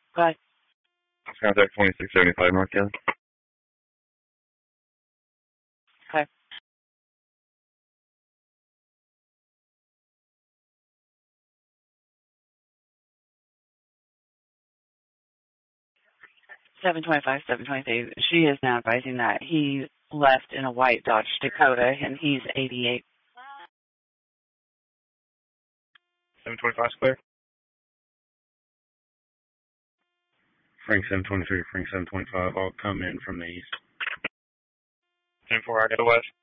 Bye. Contact 2675 North Kelly. Okay. $725, $723. She is now advising that he left in a white Dodge Dakota, and he's 88. 725 Square. Frank 723, Frank 725, all come in from the east. 10-4, I got the west.